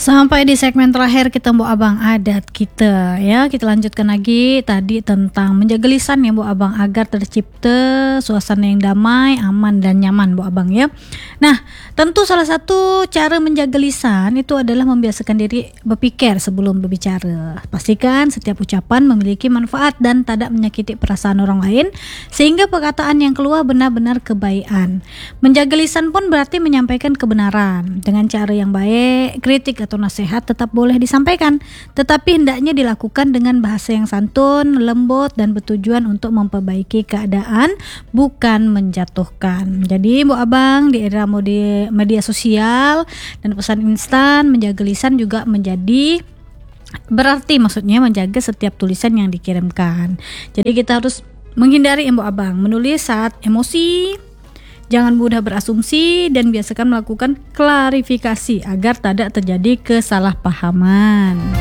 Sampai di segmen terakhir kita Bu Abang adat kita ya. Kita lanjutkan lagi tadi tentang menjaga lisan ya Bu Abang agar tercipta suasana yang damai, aman dan nyaman Bu Abang ya. Nah, tentu salah satu cara menjaga lisan itu adalah membiasakan diri berpikir sebelum berbicara. Pastikan setiap ucapan memiliki manfaat dan tidak menyakiti perasaan orang lain sehingga perkataan yang keluar benar-benar kebaikan. Menjaga lisan pun berarti menyampaikan kebenaran dengan cara yang baik. Kritik atau nasihat tetap boleh disampaikan, tetapi hendaknya dilakukan dengan bahasa yang santun, lembut dan bertujuan untuk memperbaiki keadaan, bukan menjatuhkan. Jadi Bu Abang di era media sosial dan pesan instan, menjaga lisan juga menjadi berarti maksudnya menjaga setiap tulisan yang dikirimkan. Jadi kita harus menghindari Bu Abang menulis saat emosi. Jangan mudah berasumsi dan biasakan melakukan klarifikasi agar tidak terjadi kesalahpahaman.